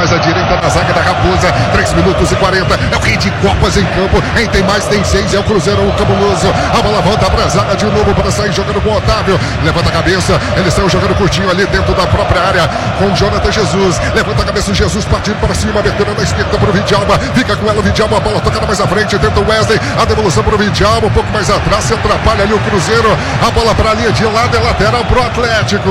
mais à direita da zaga da Raposa. 3 minutos e 40. É o rei de Copas em campo. Quem tem mais tem 6. É o Cruzeiro, o cabuloso. A bola volta pra zaga de novo para sair jogando com o Otávio. Levanta a cabeça. Eles estão jogando curtinho ali dentro da própria área com o Jonathan Jesus. Levanta a cabeça o Jesus partindo para cima. Abertura na esquerda para o Vidjalba. Fica com ela o Vidjalba. A bola tocada mais à frente. Tenta o Wesley. A devolução para o Vidjalba. Um pouco mais atrás. Se atrapalha ali o Cruzeiro. A bola para a linha de lado. É lateral para o Atlético.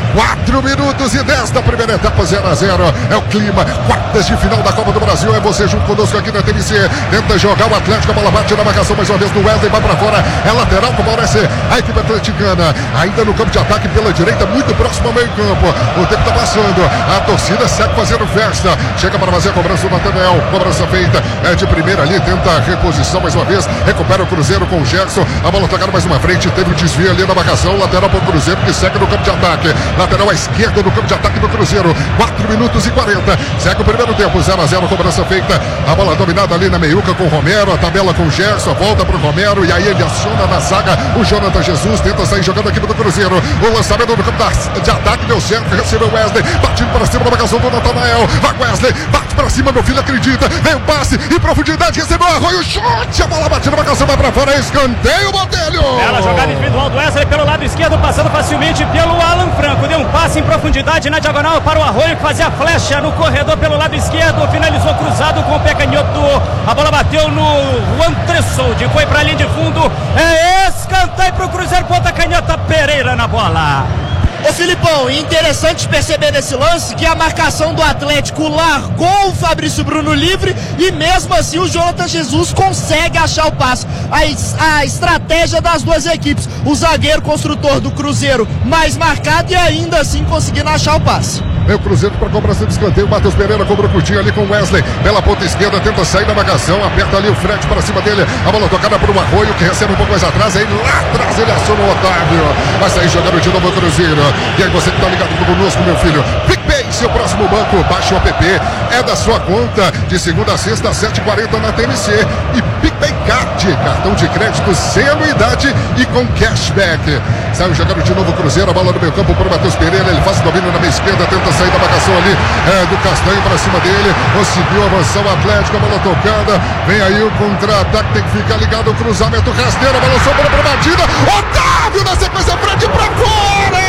4 minutos e 10 da primeira etapa. 0-0. É o clima. Quartas de final da Copa do Brasil. É você junto conosco aqui na TMC. Tenta jogar o Atlético. A bola bate na marcação mais uma vez do Wesley. Vai para fora. É lateral. Favorece a equipe atleticana. Ainda no campo de ataque pela direita. Muito próximo ao meio campo. O tempo está passando. A torcida segue fazendo festa. Chega para fazer a cobrança do Nathanael. Cobrança feita. É de primeira ali. Tenta a reposição mais uma vez. Recupera o Cruzeiro com o Gerson. A bola tocada mais uma frente. Teve um desvio ali na marcação. Lateral para o Cruzeiro que segue no campo de ataque. Lateral à esquerda no campo de ataque do Cruzeiro. 4 minutos e 40. Segue o primeiro tempo. 0-0. Cobrança feita. A bola dominada ali na meiuca com o Romero. A tabela com o Gerson. Volta para o Romero. E aí ele aciona na zaga o Jonathan Jesus. Tenta sair jogando aqui do Cruzeiro. O lançamento no campo de ataque deu certo. Recebeu o Wesley. Partindo para cima da marcação do Nathanael. Vai Wesley. Bate para cima, meu filho. Acredita. Vem o passe. Em profundidade. Recebeu o Arroio. Chute. A bola bate na marcação. Vai para fora. Escanteio, Botelho. Bela jogada individual do Wesley pelo lado esquerdo. Passando facilmente pelo Alan Franco. Deu um passe em profundidade na diagonal para o Arroio, que fazia flecha no corredor pelo lado esquerdo. Finalizou cruzado com o pé canhoto. A bola bateu no Juan Tressoldi. Foi para a linha de fundo. É escanteio para o Cruzeiro. Ponta canhota, Pereira na bola. Ô Filipão, interessante perceber nesse lance que a marcação do Atlético largou o Fabrício Bruno livre e mesmo assim o Jonathan Jesus consegue achar o passe. A estratégia das duas equipes, o zagueiro construtor do Cruzeiro mais marcado e ainda assim conseguindo achar o passe. Vem o Cruzeiro para cobrança de escanteio. Matheus Pereira cobrou curtinho ali com o Wesley. Pela ponta esquerda, tenta sair da marcação. Aperta ali o frete para cima dele. A bola tocada por um Arroio que recebe um pouco mais atrás. Aí lá atrás ele aciona o Otávio. Vai sair jogando de novo o Cruzeiro. E aí você que está ligado conosco, meu filho. PicPay, seu próximo banco. Baixe o app. É da sua conta. De segunda a sexta, 7h40 na TMC. E PicPay Card. Cartão de crédito sem anuidade e com cashback. Saiu jogando de novo o Cruzeiro. A bola no meio campo para o Matheus Pereira. Ele faz o domínio na meia esquerda. Tenta sair da marcação ali do Castanho para cima dele. Conseguiu avançar o Atlético. A bola tocada. Vem aí o contra-ataque. Tem que ficar ligado. O cruzamento rasteiro. A bola sobrou para a batida. Otávio na sequência. Frente para fora.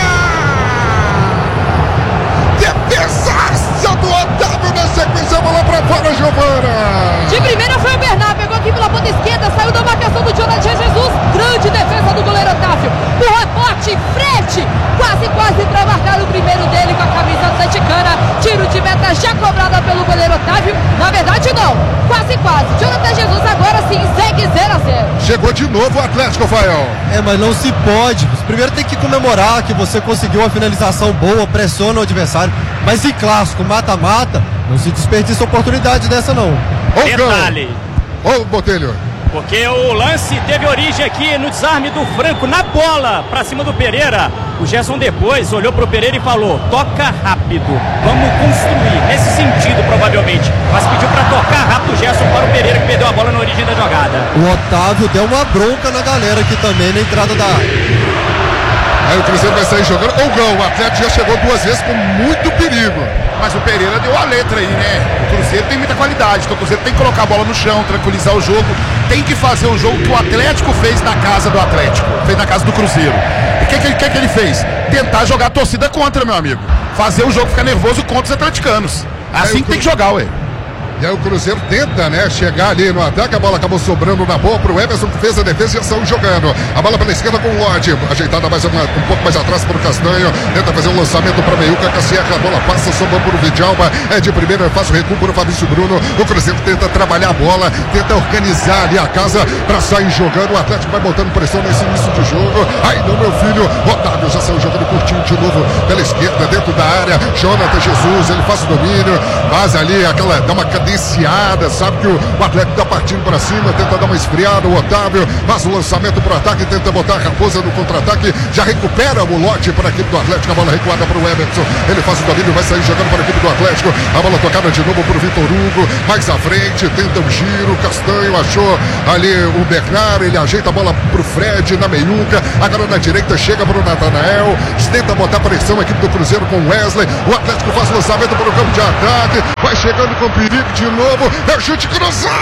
Defesaça do Otávio na sequência. A bola para fora, Giovana. De primeira foi o Bernardo. Pegou aqui pela ponta esquerda. Saiu da marcação do Jonathan Jesus. Grande defesa do goleiro Otávio. O rebote, frente. Quase para marcar o primeiro dele com a camisa atleticana. Tiro de meta já cobrada pelo goleiro Otávio. Na verdade não, quase. Jonathan Jesus agora sim segue 0-0. Chegou de novo o Atlético, Rafael. Mas não se pode. Primeiro tem que comemorar que você conseguiu uma finalização boa, pressiona o adversário. Mas em clássico, mata-mata, não se desperdiça oportunidade dessa não. Detalhe. Ô, Botelho. Porque o lance teve origem aqui no desarme do Franco, na bola, pra cima do Pereira. O Gerson depois olhou pro Pereira e falou: toca rápido, vamos construir. Nesse sentido, provavelmente. Mas pediu pra tocar rápido o Gerson para o Pereira, que perdeu a bola na origem da jogada. O Otávio deu uma bronca na galera aqui também, na entrada da área. Aí o Cruzeiro vai sair jogando. O gol, o Atlético já chegou 2 vezes com muito perigo. Mas o Pereira deu a letra aí, né? O Cruzeiro tem muita qualidade, então o Cruzeiro tem que colocar a bola no chão, tranquilizar o jogo, tem que fazer o jogo que o Atlético fez na casa do Atlético, fez na casa do Cruzeiro. E o que ele fez? Tentar jogar a torcida contra, meu amigo. Fazer o jogo ficar nervoso contra os atleticanos. Assim que tem que jogar, ué. E aí o Cruzeiro tenta, né, chegar ali no ataque. A bola acabou sobrando na boa pro Everson, que fez a defesa e já saiu jogando. A bola pela esquerda com o Lodge, ajeitada mais um pouco mais atrás pro Castanho. Tenta fazer um lançamento pra Meiuca, Cassier. A bola passa, sobrou pro Vidjalba. É de primeira, faz o recuo pro Fabrício Bruno. O Cruzeiro tenta trabalhar a bola, tenta organizar ali a casa pra sair jogando. O Atlético vai botando pressão nesse início de jogo. Aí não, meu filho. Otávio já saiu jogando curtinho de novo pela esquerda, dentro da área. Jonathan Jesus, ele faz o domínio, faz ali aquela, dá uma cadenciada, sabe que o Atlético tá partindo para cima, tenta dar uma esfriada, o Otávio faz o lançamento pro ataque, tenta botar a Raposa no contra-ataque, já recupera o lote para a equipe do Atlético, a bola recuada para o Everson, ele faz o domínio, vai sair jogando para a equipe do Atlético, a bola tocada de novo pro Vitor Hugo, mais à frente, tenta um giro, Castanho achou ali o Bernard, ele ajeita a bola pro Fred na meiuca, agora na direita chega pro Natanael, tenta botar pressão a equipe do Cruzeiro com Wesley, o Atlético faz o lançamento para o campo de ataque, vai chegando com perigo de novo, é o chute cruzado,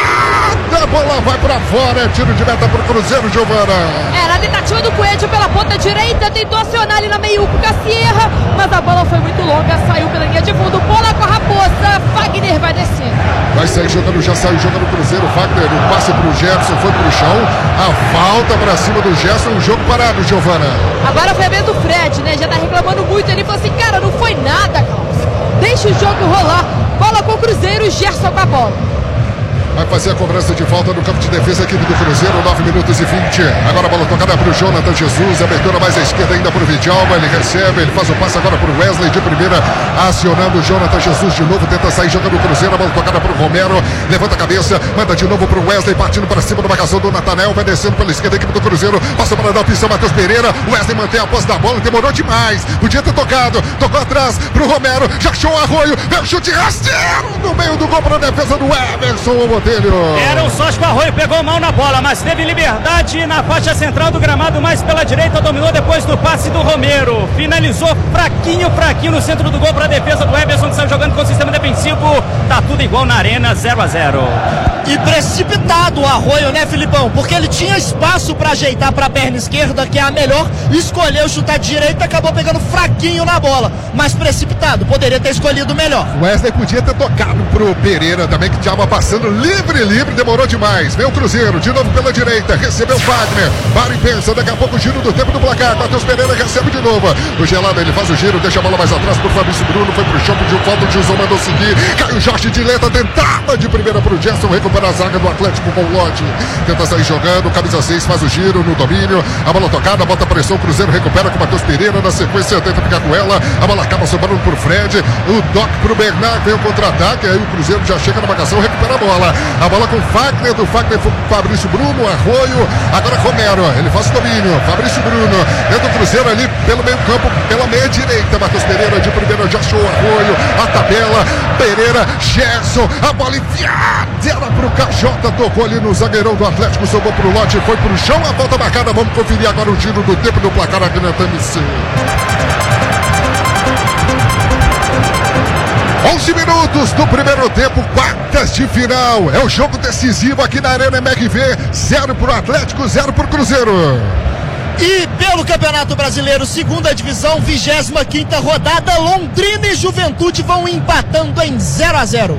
a bola vai para fora, é tiro de meta pro Cruzeiro, Giovana. Era a tentativa do Coelho pela ponta direita, tentou acionar ali na meiuca o Cassierra, mas a bola foi muito longa, saiu pela linha de fundo, bola com a Raposa, Fagner vai descer. Vai sair jogando, já saiu jogando o Cruzeiro, Fagner, o passe pro Gerson, foi pro chão, a falta pra cima do Gerson, um jogo parado, Giovana. Agora foi a vez do Fred, né, já tá reclamando muito, ele falou assim, cara, não foi nada, Carlos, deixa o jogo rolar, bola com o Cruzeiro, Gerson com a bola. Vai fazer a cobrança de falta no campo de defesa, equipe do Cruzeiro, 9 minutos e 20. Agora a bola tocada para o Jonathan Jesus, abertura mais à esquerda ainda para o Vidalba, ele recebe, ele faz o passe agora para o Wesley de primeira, acionando o Jonathan Jesus de novo, tenta sair jogando o Cruzeiro, a bola tocada para o Romero, levanta a cabeça, manda de novo para o Wesley, partindo para cima da marcação do Natanael, vai descendo pela esquerda a equipe do Cruzeiro, passa para dar opção, Matheus Pereira, o Wesley mantém a posse da bola, demorou demais, podia ter tocado, tocou atrás para o Romero, já achou o Arroio, vem o chute rasteiro no meio do gol para a defesa do Everson, o Botelho. Era o Sócio que o Arroio pegou mal na bola, mas teve liberdade na faixa central do gramado, mais pela direita, dominou depois do passe do Romero. Finalizou fraquinho no centro do gol para a defesa do Everson, que saiu jogando com o sistema defensivo. Tá tudo igual na arena, 0-0. E precipitado o Arroio, né, Filipão? Porque ele tinha espaço para ajeitar para a perna esquerda, que é a melhor, escolheu chutar de direita, acabou pegando fraquinho na bola, mas precipitado, poderia ter escolhido melhor. Wesley podia ter tocado pro Pereira também, que estava passando livre, demorou demais. Vem o Cruzeiro, de novo pela direita, recebeu o Fagner, para e pensa, daqui a pouco o giro do tempo do placar, Matheus Pereira recebe de novo, o Gelado ele faz o giro, deixa a bola mais atrás pro Fabrício Bruno, foi pro chão, pediu falta, o Gilson mandou seguir, caiu Jorge de Leta, tentava de primeira pro Gerson, recupera a zaga do Atlético com o Lote, tenta sair jogando, camisa 6 faz o giro no domínio, a bola tocada, bota pressão, o Cruzeiro recupera com o Matheus Pereira, na sequência tenta ficar com ela, a bola acaba sobrando pro Fred, o Doc pro Bernard, vem o contra-ataque, aí o Cruzeiro já chega na marcação, recupera a bola com Fagner, do Fagner Fabrício Bruno, Arroio, agora Romero, ele faz o domínio, Fabrício Bruno, dentro do Cruzeiro ali pelo meio campo, pela meia direita, Matheus Pereira de primeira, já achou o Arroio, a tabela, Pereira, Gerson, a bola enfiada, era pro Cajota, tocou ali no zagueirão do Atlético, sobrou pro Lote, foi pro chão, a volta marcada, vamos conferir agora o tiro do tempo do placar aqui na TMC. 11 minutos do primeiro tempo, quartas de final. É o jogo decisivo aqui na Arena MRV. 0 pro Atlético, 0 pro Cruzeiro. E pelo Campeonato Brasileiro, segunda divisão, 25ª rodada, Londrina e Juventude vão empatando em 0-0.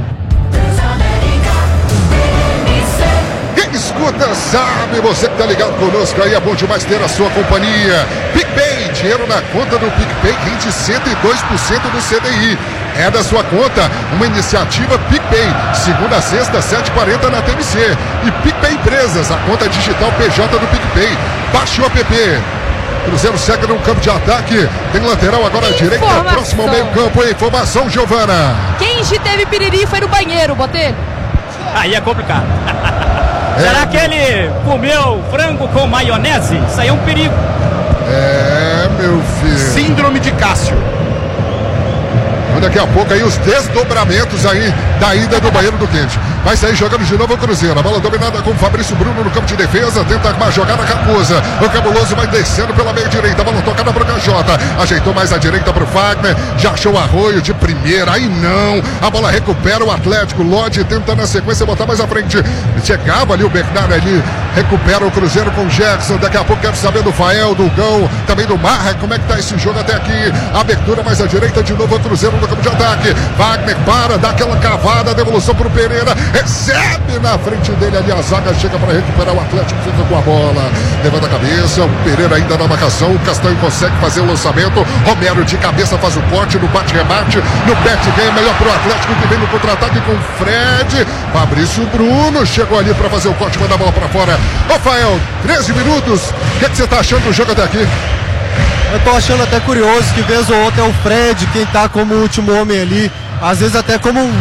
Quem escuta sabe, você que tá ligado conosco aí, é bom demais ter a sua companhia. PicPay, dinheiro na conta do PicPay, rende 102% do CDI. É da sua conta, uma iniciativa PicPay, segunda a sexta, 7h40 na TMC. E PicPay Empresas, a conta digital PJ do PicPay. Baixe o app. Cruzeiro segue no campo de ataque, tem lateral agora à direita, próximo ao meio campo. Informação, Giovana. Quem teve piriri foi no banheiro, Botelho. Aí é complicado. Será que ele comeu frango com maionese? Isso aí é um perigo. É, meu filho. Síndrome de Cássio. Daqui a pouco aí os desdobramentos aí da ida do banheiro do Quente. Vai sair jogando de novo o Cruzeiro. A bola dominada com o Fabrício Bruno no campo de defesa. Tenta armar a jogada Raposa. O Cabuloso vai descendo pela meia direita. A bola tocada para o Cajota. Ajeitou mais à direita para o Fagner. Já achou o Arroio de primeira. Aí não. A bola recupera o Atlético. Lodge tenta na sequência botar mais à frente. Chegava ali o Bernard ali. Recupera o Cruzeiro com o Jackson. Daqui a pouco quero saber do Fael, do Gão, também do Marra. Como é que tá esse jogo até aqui? Abertura mais à direita de novo o Cruzeiro no campo de ataque. Wagner para, dá aquela cavada, devolução para o Pereira, recebe na frente dele ali a zaga, chega para recuperar o Atlético, fica com a bola, levanta a cabeça, o Pereira ainda na marcação, o Castanho consegue fazer o lançamento, Romero de cabeça faz o corte, no bate-remate, no bet ganha melhor para o Atlético que vem no contra-ataque com o Fred, Fabrício Bruno chegou ali para fazer o corte, manda a bola para fora. Rafael, 13 minutos, o que você está achando do jogo até aqui? Eu tô achando até curioso que vez ou outra é o Fred quem tá como último homem ali, às vezes até como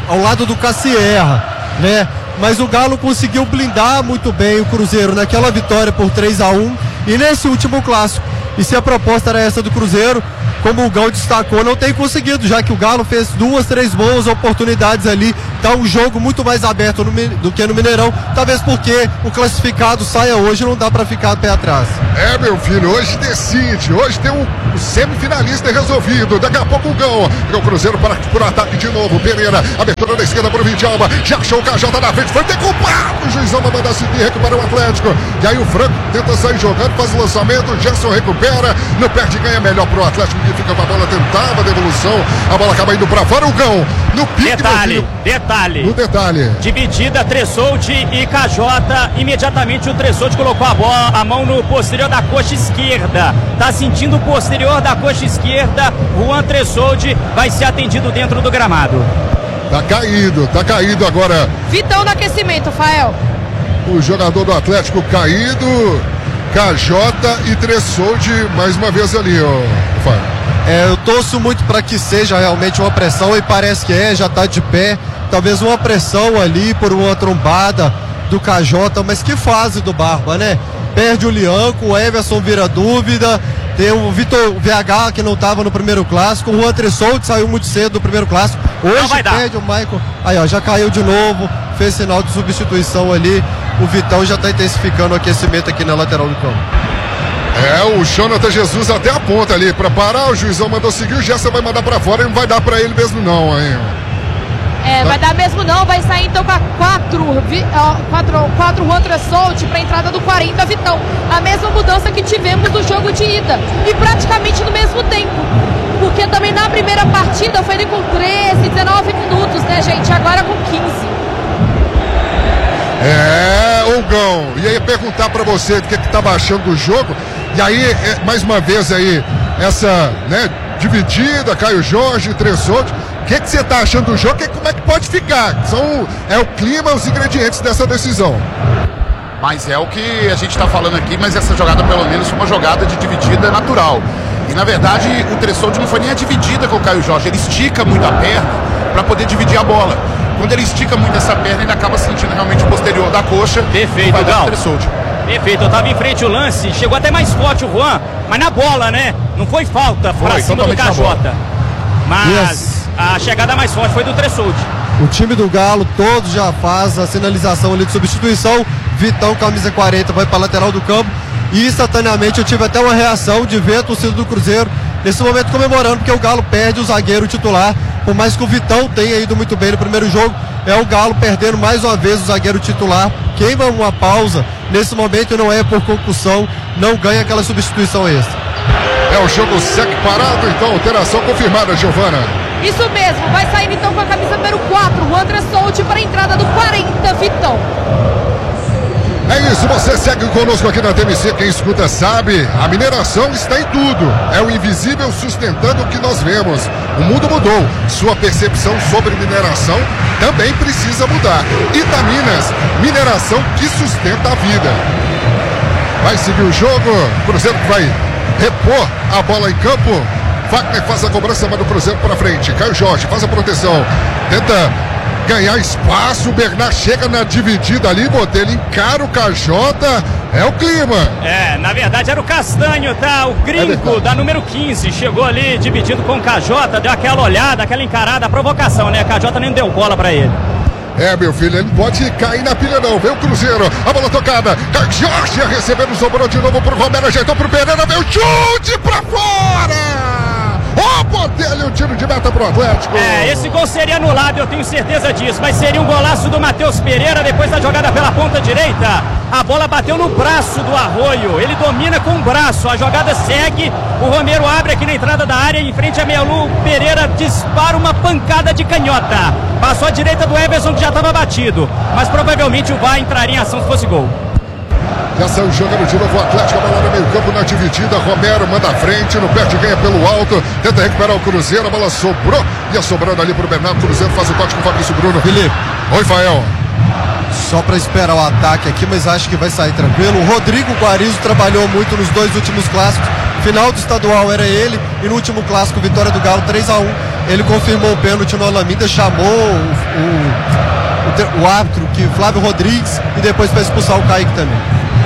ao lado do Cassierra, né? Mas o Galo conseguiu blindar muito bem o Cruzeiro naquela vitória por 3-1 e nesse último clássico. E se a proposta era essa do Cruzeiro, como o Gão destacou, não tem conseguido, já que o Galo fez 2, 3 boas oportunidades ali. Tá um jogo muito mais aberto do que no Mineirão, talvez porque o classificado saia hoje, não dá pra ficar pé atrás. É, meu filho, hoje decide, hoje tem um semifinalista resolvido, daqui a pouco o Gão. O Cruzeiro por ataque de novo, Pereira, abertura da esquerda pro Vidjalba, já achou o Cajota na frente, foi decupado, o juizão vai mandar seguir, recupera o Atlético, e aí o Franco tenta sair jogando, faz o lançamento, o Gerson recupera, não perde, ganha melhor pro Atlético, que fica com a bola, tentava a devolução, a bola acaba indo pra fora, o Gão, no pique, Detalhe. No detalhe. Dividida, Tressoldi e Cajota. Imediatamente o Tressoldi colocou a mão no posterior da coxa esquerda. Tá sentindo o posterior da coxa esquerda. Juan Tressoldi vai ser atendido dentro do gramado. Tá caído agora. Vitão no aquecimento, Fael. O jogador do Atlético caído. Cajota e Tressoldi mais uma vez ali, ó. Fábio. Eu torço muito para que seja realmente uma pressão e parece que já tá de pé. Talvez uma pressão ali por uma trombada do Cajota, mas que fase do Barba, né? Perde o Lianco, o Everson vira dúvida, tem o Vitor VH que não estava no primeiro clássico, o Juan Tressoldi saiu muito cedo do primeiro clássico, hoje perde o Michael, aí ó, já caiu de novo, fez sinal de substituição ali, o Vitão já está intensificando o aquecimento aqui na lateral do campo. O Jonathan Jesus até aponta ali para parar, o juizão mandou seguir, o Gerson vai mandar para fora e não vai dar para ele mesmo não, hein? Vai dar mesmo não, vai sair então com a 4 Juan Tressoldi para a entrada do 40 Vitão. A mesma mudança que tivemos no jogo de ida e praticamente no mesmo tempo. Porque também na primeira partida foi ele com 13, 19 minutos, né, gente? Agora com 15. Gão, e aí perguntar para você do que tava achando do jogo. E aí, mais uma vez aí, essa, né, dividida, Caio Jorge, Tressoldi. O que você está achando do jogo? Como é que pode ficar? É o clima, os ingredientes dessa decisão. Mas é o que a gente está falando aqui, mas essa jogada pelo menos foi uma jogada de dividida natural. E na verdade o Tressoldi não foi nem a dividida com o Caio Jorge, ele estica muito a perna para poder dividir a bola. Quando ele estica muito essa perna, ele acaba sentindo realmente o posterior da coxa. Perfeito, Gal. Perfeito, eu tava em frente o lance, chegou até mais forte o Juan, mas na bola, né? Não foi falta pra cima do Cajota. Mas a chegada mais forte foi do Tressoldi. O time do Galo todos já faz a sinalização ali de substituição. Vitão, camisa 40, vai para lateral do campo. E instantaneamente eu tive até uma reação de ver a torcida do Cruzeiro nesse momento comemorando, porque o Galo perde o zagueiro titular. Por mais que o Vitão tenha ido muito bem no primeiro jogo, é o Galo perdendo mais uma vez o zagueiro titular. Queima uma pausa nesse momento, não é por concussão, não ganha aquela substituição extra. O jogo segue parado, então alteração confirmada, Giovana. Isso mesmo, vai sair então com a camisa número 4, Juan Tressoldi, para a entrada do 40, Vitão. É isso, você segue conosco aqui na TMC, quem escuta sabe, a mineração está em tudo, é o invisível sustentando o que nós vemos. O mundo mudou, sua percepção sobre mineração também precisa mudar. Itaminas, mineração que sustenta a vida. Vai seguir o jogo, Cruzeiro que vai repor a bola em campo. Wagner faz a cobrança, manda o Cruzeiro para frente. Caio Jorge faz a proteção, tenta ganhar espaço. O Bernard chega na dividida ali, Botelho encara o Cajota. É o clima. Na verdade era o Castanho, tá? O gringo da número 15 chegou ali dividindo com o Cajota, deu aquela olhada, aquela encarada, a provocação, né? Cajota nem deu bola para ele. Meu filho, ele não pode cair na pilha não. Vem o Cruzeiro, a bola tocada, Jorge recebendo, sobrou de novo pro Romero, ajeitou pro Pereira, veio o chute pra fora! Botelho, tiro de meta pro Atlético. Esse gol seria anulado, eu tenho certeza disso, mas seria um golaço do Matheus Pereira depois da jogada pela ponta direita. A bola bateu no braço do Arroio, ele domina com o braço, a jogada segue, o Romero abre aqui na entrada da área, em frente a Melu, Pereira dispara uma pancada de canhota. Passou à direita do Everson, que já estava batido, mas provavelmente o VAR entraria em ação se fosse gol. Já saiu jogando de novo o Atlético, a bola no meio campo na dividida, Romero manda a frente, no perde, ganha pelo alto, tenta recuperar o Cruzeiro, a bola sobrou, ia sobrando ali pro Bernardo, Cruzeiro faz o toque com o Fabrício Bruno. Felipe. Oi, Fael. Só para esperar o ataque aqui, mas acho que vai sair tranquilo. O Rodrigo Guarizo trabalhou muito nos 2 últimos clássicos. Final do estadual era ele, e no último clássico, vitória do Galo 3-1. ele confirmou o pênalti no Alameda, chamou o árbitro, que Flávio Rodrigues, e depois vai expulsar o Kaique também.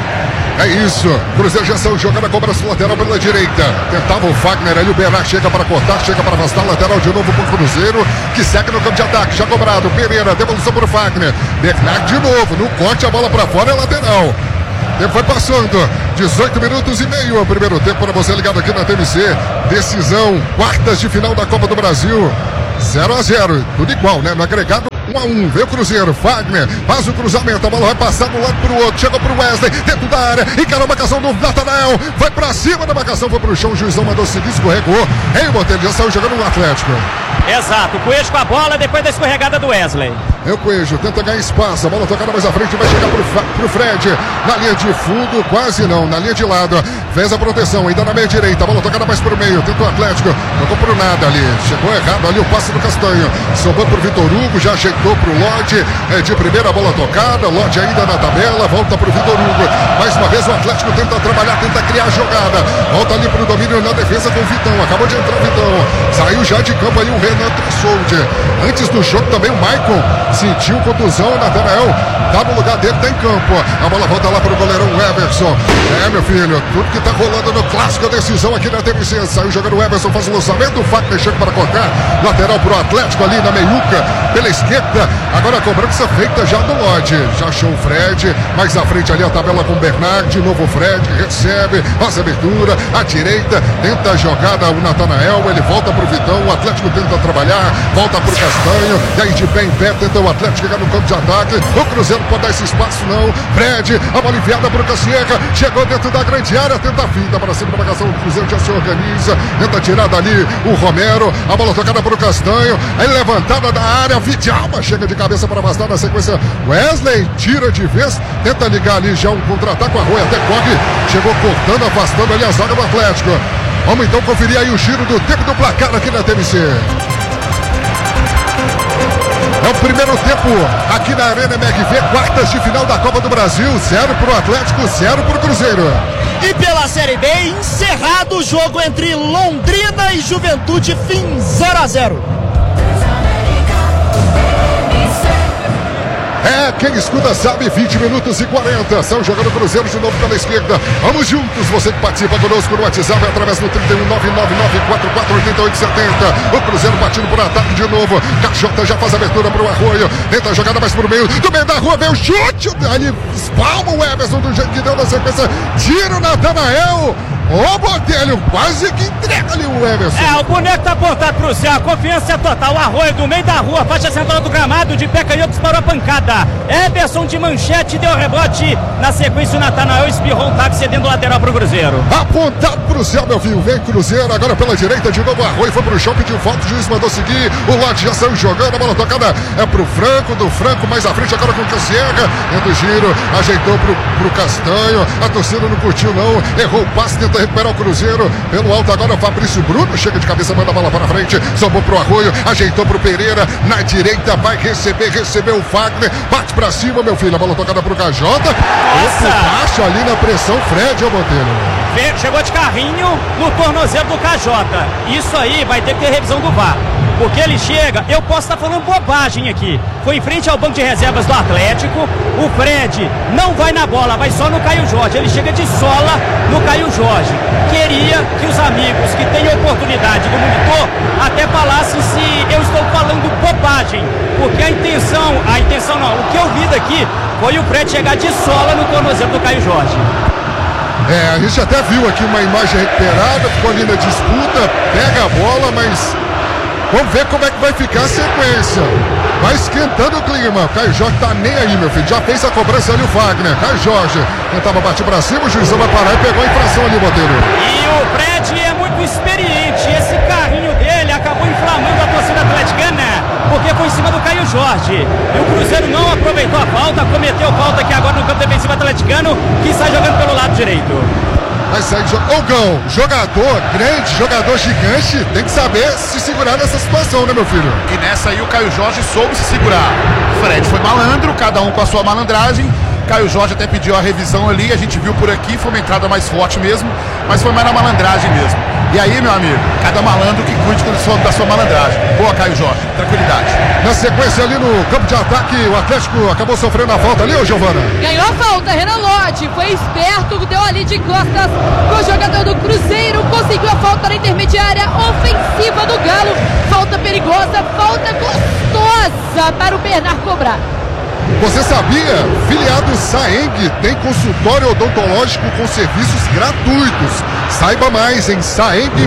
É isso, Cruzeiro já saiu jogando a cobrança lateral pela direita. Tentava o Fagner ali, o Bernard chega para cortar, chega para afastar, lateral de novo para o Cruzeiro, que segue no campo de ataque, já cobrado. Pereira, devolução para o Fagner. Bernard de novo, no corte, a bola para fora, é lateral. Tempo foi passando, 18 minutos e meio o primeiro tempo para você ligado aqui na TMC. Decisão, quartas de final da Copa do Brasil. 0-0, tudo igual, né? No agregado 1-1, vem o Cruzeiro, Fagner, faz o cruzamento, a bola vai passar de um lado pro outro, chegou pro Wesley, dentro da área, encarou a marcação do Natanael, vai pra cima da marcação, foi pro chão, o juizão mandou seguir, escorregou, o Botelho já saiu jogando no Atlético. Exato, o Coelho com a bola depois da escorregada do Wesley. É o Coelho, tenta ganhar espaço, a bola tocada mais à frente, vai chegar pro Fred, na linha de fundo, quase não, na linha de lado, fez a proteção, ainda na meia direita, a bola tocada mais pro meio, tentou o Atlético, tocou pro nada ali, chegou errado ali o passe do Castanho, sobrou pro Vitor Hugo, já ajeitou pro Lodge, de primeira bola tocada, Lodge ainda na tabela, volta pro Vitor Hugo, mais uma vez o Atlético tenta trabalhar, tenta criar a jogada, volta ali pro domínio na defesa com o Vitão, acabou de entrar o Vitão, saiu já de campo ali o Renato Soldier, antes do jogo também o Maicon sentiu contusão, o Natanael tá no lugar dele, tá em campo, a bola volta lá pro goleirão Everson, meu filho, tudo que tá rolando no clássico, a decisão aqui na TMC, saiu jogando o Everson, faz o lançamento, o Fagner chega para cortar, lateral pro Atlético ali na meiuca, pela esquerda, agora a cobrança feita já do Lodge, já achou o Fred, mais à frente ali a tabela com o Bernard, de novo o Fred, recebe, faz a abertura, à direita, tenta a jogada o Natanael, ele volta pro Vitão, o Atlético tenta trabalhar, volta pro Castanho, e aí de pé em pé, tenta o Atlético chegar no campo de ataque, o Cruzeiro pode dar esse espaço não, Fred, a bola enviada pro Cassiega, chegou dentro da grande área, tenta a finta para cima da marcação, o Cruzeiro já se organiza, tenta tirar dali o Romero, a bola tocada pro Castanho, aí levantada da área, Vidalma chega de cabeça para afastar na sequência, Wesley tira de vez, tenta ligar ali já um contra-ataque, o Arroio até corre, chegou cortando, afastando ali a zaga do Atlético. Vamos então conferir aí o giro do tempo do placar aqui na TMC. É o primeiro tempo aqui na Arena MRV, quartas de final da Copa do Brasil, 0 pro Atlético, 0 pro Cruzeiro. E pela Série B, encerrado o jogo entre Londrina e Juventude, fim 0-0. Quem escuta sabe, 20 minutos e 40, são jogando Cruzeiro de novo pela esquerda, vamos juntos, você que participa conosco no WhatsApp, através do 31-999-448870, o Cruzeiro batindo por ataque de novo, Cachota já faz a abertura pro Arroio, tenta a jogada mais pro meio, do meio da rua, vem o chute, ali espalma o Everson do jeito que deu na sequência, tira o Natanael, o Botelho quase que entrega ali o Everson. O boneco tá apontado pro céu, a confiança é total, o Arroio do meio da rua, faixa central do gramado, de pé canhoto, disparou a pancada, Everson de manchete, deu rebote, na sequência o Natanael espirrou o táxi, cedendo o lateral pro Cruzeiro. Apontado pro céu, meu filho, vem Cruzeiro, agora pela direita, de novo o Arroio, foi pro chão, pediu falta, o juiz mandou seguir, o Lodge já saiu jogando, a bola tocada é pro Franco, do Franco mais à frente, agora com o Cassiega, dentro do giro, ajeitou pro Castanho, a torcida não curtiu não, errou o passe, tenta recuperar o Cruzeiro, pelo alto agora o Fabrício Bruno, chega de cabeça, manda a bola para frente, sobrou pro Arroio, ajeitou pro Pereira, na direita vai recebeu o Fagner, bate pra cima, meu filho, a bola tocada pro Cajota, baixo ali na pressão, Fred, ô Botelho. Chegou de carrinho no tornozelo do Cajota, isso aí vai ter que ter revisão do VAR, porque ele chega, eu posso estar falando bobagem aqui, foi em frente ao banco de reservas do Atlético, o Fred não vai na bola, vai só no Caio Jorge, ele chega de sola no Caio Jorge, queria que os amigos que têm oportunidade do monitor até falassem se eu estou falando bobagem, porque a intenção não, o que eu vi daqui foi o Fred chegar de sola no tornozelo do Caio Jorge. A gente até viu aqui uma imagem recuperada, ficou ali na disputa, pega a bola, mas vamos ver como é que vai ficar a sequência. Vai esquentando o clima. Caio Jorge tá nem aí, meu filho. Já fez a cobrança ali o Fagner. Caio Jorge tentava bater pra cima, o juizão vai parar e pegou a infração ali, Botelho. E o Fred é muito experiente. Esse carrinho dele acabou inflamando a torcida atleticana, porque foi em cima do Caio Jorge. E o Cruzeiro não aproveitou a falta, cometeu falta aqui agora no campo defensivo atleticano, que sai jogando pelo lado direito. Vai sair Ogão, jogador grande, jogador gigante, tem que saber se segurar nessa situação, né, meu filho? E nessa aí o Caio Jorge soube se segurar. Fred foi malandro, cada um com a sua malandragem. Caio Jorge até pediu a revisão ali, a gente viu por aqui, foi uma entrada mais forte mesmo, mas foi mais na malandragem mesmo. E aí, meu amigo, cada malandro que cuide da sua malandragem. Boa, Caio Jorge, tranquilidade. Na sequência ali no campo de ataque, o Atlético acabou sofrendo a falta ali, ô Giovana? Ganhou a falta, Renan Lodge, foi esperto, deu ali de costas com o jogador do Cruzeiro, conseguiu a falta na intermediária ofensiva do Galo. Falta perigosa, falta gostosa para o Bernard cobrar. Você sabia? Filiado Saeng tem consultório odontológico com serviços gratuitos. Saiba mais em saeng.org.br.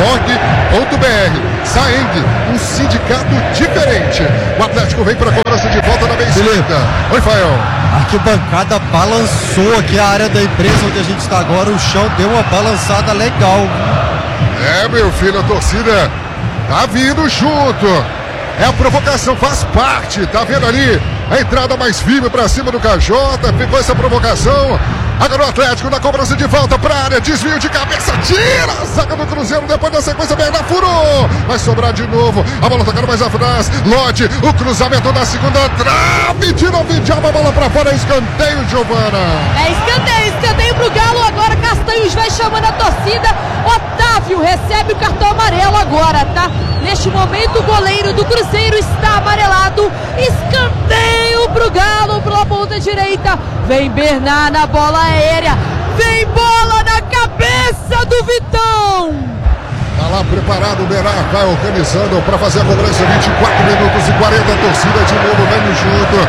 Saeng, um sindicato diferente. O Atlético vem para a cobrança de volta na vencida. Oi, Fael. A arquibancada balançou aqui a área da empresa onde a gente está agora. O chão deu uma balançada legal. É, meu filho, a torcida tá vindo junto. É a provocação, faz parte. Tá vendo ali a entrada mais firme pra cima do Cajota. Ficou essa provocação. Agora o Atlético na cobrança de volta pra área. Desvio de cabeça, tira a zaga do Cruzeiro. Depois da sequência, Bernard furou. Vai sobrar de novo. A bola tocando mais atrás. Lodge, o cruzamento da segunda trave. Tira o Vidal, a bola pra fora. Escanteio, Giovana. É escanteio pro Galo. Agora Castanhos vai chamando a torcida. Otávio recebe o cartão amarelo agora, tá? Neste momento o goleiro do Cruzeiro está amarelado. Escanteio pro Galo pela ponta direita. Vem Bernard na bola aérea. Vem bola na cabeça do Vitão. Tá lá preparado o Bernard, vai organizando para fazer a cobrança. 24 minutos e 40. A torcida de novo vem junto.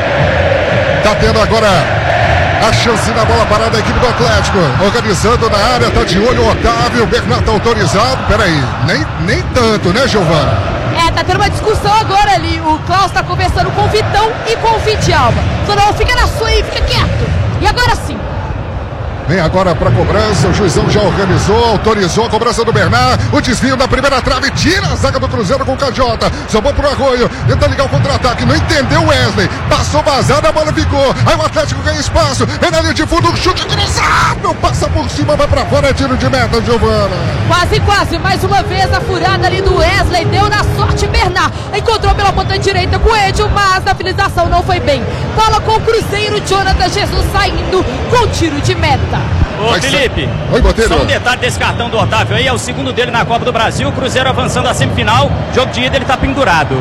Tá tendo agora a chance da bola parada da equipe do Atlético. Organizando na área, tá de olho o Otávio. O Bernard tá autorizado. Peraí, nem tanto, né, Giovana? Tá tendo uma discussão agora ali. O Klaus tá conversando com o Vitão e com o Vidalba. Falou, não, fica na sua aí, fica quieto. E agora sim. Vem agora para a cobrança, o juizão já organizou, autorizou a cobrança do Bernard, o desvio da primeira trave, tira a zaga do Cruzeiro com o Cajota, sobrou pro Arroio, tenta ligar o contra-ataque, não entendeu o Wesley, passou vazado, a bola ficou, aí o Atlético ganha espaço, vem na linha de fundo, chute cruzado, passa por cima, vai para fora, é tiro de meta, Giovana. Quase, mais uma vez a furada ali do Wesley, deu na sorte Bernard, encontrou pela ponta direita com o Edil, mas a finalização não foi bem. Bola com o Cruzeiro, Jonathan Jesus saindo com tiro de meta. Ô Felipe, oi, Botelho. Só um detalhe desse cartão do Otávio aí, é o segundo dele na Copa do Brasil, o Cruzeiro avançando à semifinal, jogo de ida ele tá pendurado.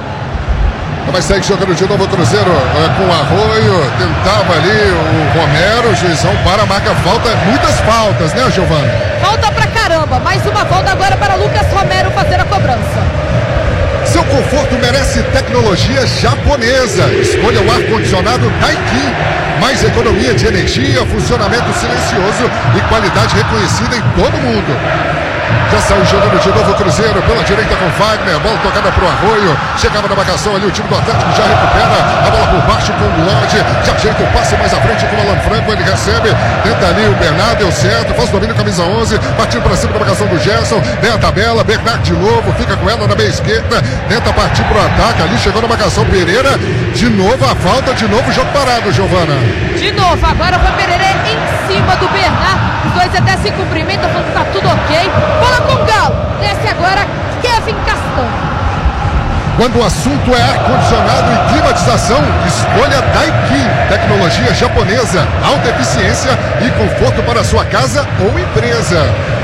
Mas segue jogando de novo o Cruzeiro com o Arroio, tentava ali o Romero, o juizão para a marca, falta, muitas faltas, né, Giovana? Falta pra caramba, mais uma falta agora para Lucas Romero fazer a cobrança. Seu conforto merece tecnologia japonesa. Escolha o ar-condicionado Daikin. Mais economia de energia, funcionamento silencioso e qualidade reconhecida em todo mundo. Já saiu jogando de novo o Cruzeiro pela direita com Wagner, bola tocada para o Arroio, chegava na marcação ali, o time do Atlético já recupera a bola por baixo com o Lodge, já ajeita o passe mais à frente com o Alan Franco, ele recebe, tenta ali o Bernard, deu certo, faz o domínio camisa 11, partindo para cima da marcação do Gerson, vem a tabela, Bernard de novo, fica com ela na meia esquerda, tenta partir para o ataque, ali chegou na marcação Pereira, de novo a falta, de novo o jogo parado, Giovana. De novo, agora foi Pereira em cima do Bernard, os dois até se cumprimentam, falando que tá tudo ok. Bola com o Galo, desce agora Kevin Castanho. Quando o assunto é ar-condicionado e climatização, escolha Daikin, tecnologia japonesa, alta eficiência e conforto para sua casa ou empresa.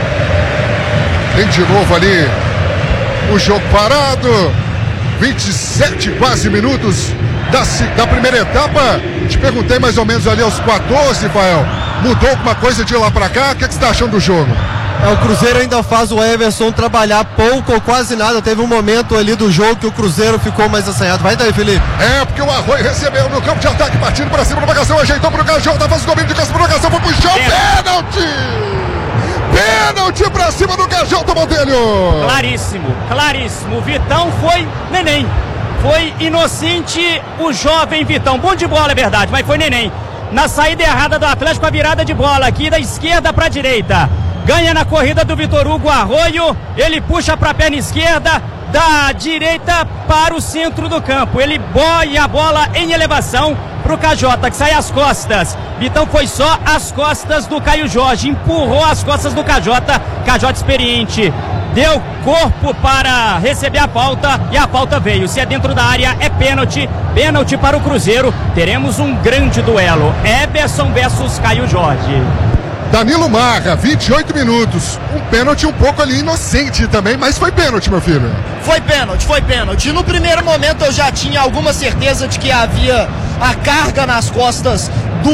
Tem de novo ali o jogo parado, 27 quase minutos da primeira etapa. Te perguntei mais ou menos ali aos 14, Fael, mudou alguma coisa de lá para cá? O que você está achando do jogo? O Cruzeiro ainda faz o Everson trabalhar pouco ou quase nada. Teve um momento ali do jogo que o Cruzeiro ficou mais assanhado. Vai daí, Felipe. É, porque o Arroio recebeu no campo de ataque, partindo para cima da marcação, ajeitou pro Cajota, faz o domínio de costas pro marcação, foi pro chão, pênalti! Pênalti pra cima do Cajota, Botelho! Claríssimo, o Vitão foi neném, foi inocente o jovem Vitão, bom de bola é verdade, mas foi neném. Na saída errada do Atlético, a virada de bola aqui da esquerda pra direita. Ganha na corrida do Vitor Hugo Arroio, ele puxa para a perna esquerda, da direita para o centro do campo. Ele boia a bola em elevação para o Cajota, que sai às costas. Vitão foi só às costas do Caio Jorge, empurrou as costas do Cajota, Cajota experiente. Deu corpo para receber a falta e a falta veio. Se é dentro da área, é pênalti. Pênalti para o Cruzeiro. Teremos um grande duelo. Everson versus Caio Jorge. Danilo Marra, 28 minutos. Um pênalti um pouco ali inocente também, mas foi pênalti, meu filho. Foi pênalti. No primeiro momento eu já tinha alguma certeza de que havia a carga nas costas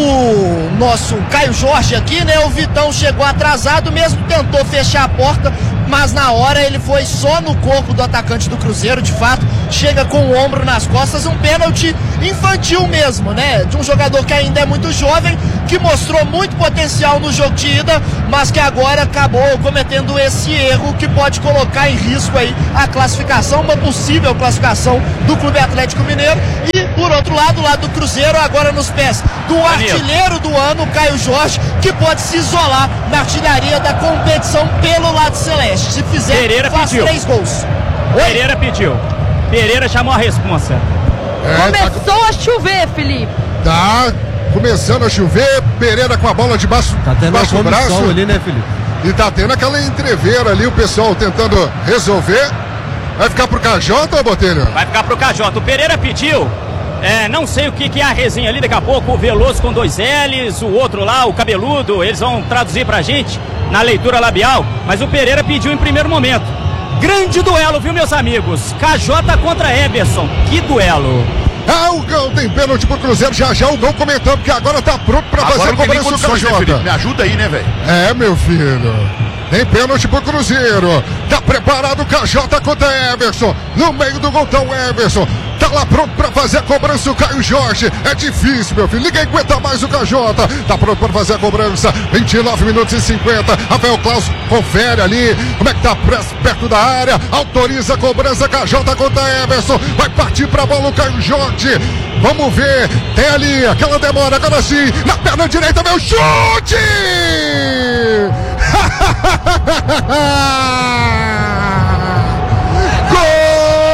do nosso Caio Jorge aqui, né? O Vitão chegou atrasado mesmo, tentou fechar a porta, mas na hora ele foi só no corpo do atacante do Cruzeiro, de fato, chega com o ombro nas costas, um pênalti infantil mesmo, né? De um jogador que ainda é muito jovem, que mostrou muito potencial no jogo de ida, mas que agora acabou cometendo esse erro que pode colocar em risco aí a classificação, uma possível classificação do Clube Atlético Mineiro. E por outro lado, o lado do Cruzeiro agora nos pés do artilheiro do ano, Caio Jorge, que pode se isolar na artilharia da competição pelo lado celeste. Se fizer, Pereira faz pediu. 3 gols. Pereira pediu. Pereira chamou a responsa. Começou a chover, Felipe. Tá começando a chover. Pereira com a bola debaixo do braço ali, né, Felipe? E tá tendo aquela entreveira ali, o pessoal tentando resolver. Vai ficar pro KJ, Botelho? Vai ficar pro KJ. O Pereira pediu. Não sei o que é a resenha ali, daqui a pouco o Veloso com 2 L's, o outro lá, o cabeludo, eles vão traduzir pra gente na leitura labial, mas o Pereira pediu em primeiro momento. Grande duelo, viu, meus amigos? KJ contra Eberson, que duelo! O Gão tem pênalti pro Cruzeiro, já o Gão comentando que agora tá pronto pra fazer a cobrança do KJ. Me ajuda aí, né, velho? Meu filho. Tem pênalti pro Cruzeiro. Tá preparado o KJ contra Eberson. No meio do gol tá o Eberson. Tá lá pronto pra fazer a cobrança o Caio Jorge. É difícil, meu filho. Ninguém aguenta mais o KJ. Tá pronto pra fazer a cobrança. 29 minutos e 50. Rafael Claus confere ali como é que tá perto da área. Autoriza a cobrança. KJ contra Eberson. Vai partir pra bola o Caio Jorge. Vamos ver. Tem ali aquela demora. Agora sim. Na perna direita, meu chute!